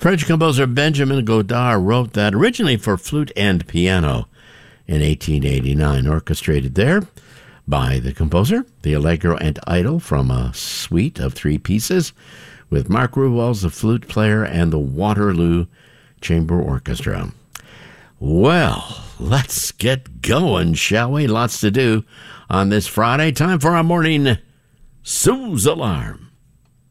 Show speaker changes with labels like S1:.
S1: French composer Benjamin Godard wrote that originally for flute and piano in 1889, orchestrated there by the composer, the Allegro and Idyll from a suite of 3 pieces, with Mark Ruwels, the flute player, and the Waterloo Chamber Orchestra. Well, let's get going, shall we? Lots to do on this Friday. Time for our morning snooze alarm.